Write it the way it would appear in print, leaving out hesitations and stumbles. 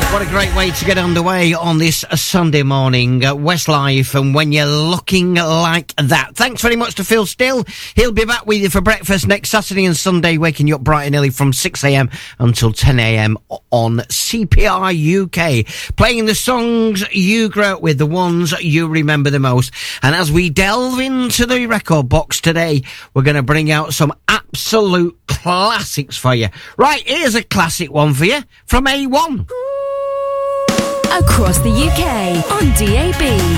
What a great way to get underway on this Sunday morning. Westlife, and When You're Looking Like That. Thanks very much to Phil Still. He'll be back with you for breakfast next Saturday and Sunday, waking you up bright and early from 6 a.m. until 10 a.m. on CPR UK. Playing the songs you grew up with, the ones you remember the most. And as we delve into the record box today, we're going to bring out some absolute classics for you. Right, here's a classic one for you from A1. Across the UK on DAB.